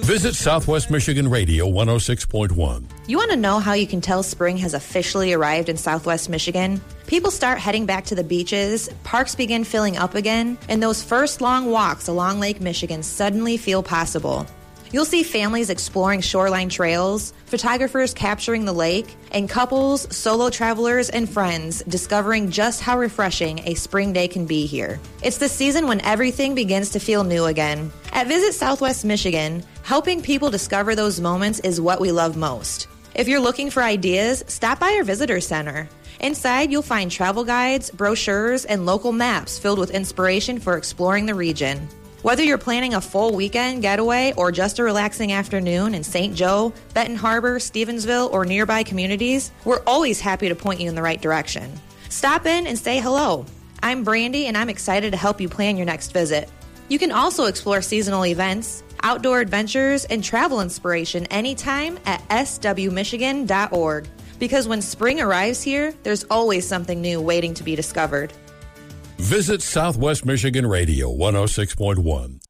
Visit Southwest Michigan Radio 106.1. You want to know how you can tell spring has officially arrived in Southwest Michigan? People start heading back to the beaches, parks begin filling up again, and those first long walks along Lake Michigan suddenly feel possible. You'll see families exploring shoreline trails, photographers capturing the lake, and couples, solo travelers, and friends discovering just how refreshing a spring day can be here. It's the season when everything begins to feel new again. At Visit Southwest Michigan, helping people discover those moments is what we love most. If you're looking for ideas, stop by our visitor center. Inside, you'll find travel guides, brochures, and local maps filled with inspiration for exploring the region. Whether you're planning a full weekend getaway or just a relaxing afternoon in St. Joe, Benton Harbor, Stevensville, or nearby communities, we're always happy to point you in the right direction. Stop in and say hello. I'm Brandy, and I'm excited to help you plan your next visit. You can also explore seasonal events, outdoor adventures, and travel inspiration anytime at swmichigan.org. Because when spring arrives here, there's always something new waiting to be discovered. Visit Southwest Michigan Radio 106.1.